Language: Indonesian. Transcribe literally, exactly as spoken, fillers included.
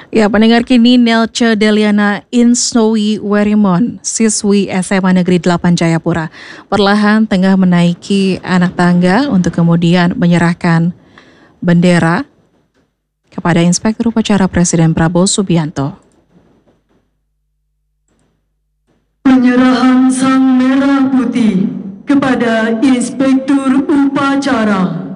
Ya, pendengar kini Nelce Deliana Insnowi Werimon, siswi S M A Negeri delapan Jayapura, perlahan tengah menaiki anak tangga untuk kemudian menyerahkan bendera kepada Inspektur Upacara Presiden Prabowo Subianto. Penyerahan sang merah putih kepada Inspektur Upacara.